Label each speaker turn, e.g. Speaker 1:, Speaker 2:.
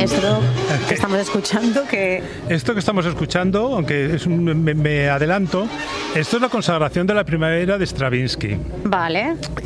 Speaker 1: Esto que estamos escuchando,
Speaker 2: Esto que estamos escuchando, aunque me adelanto, esto es la consagración de la primavera de Stravinsky.
Speaker 1: Vale.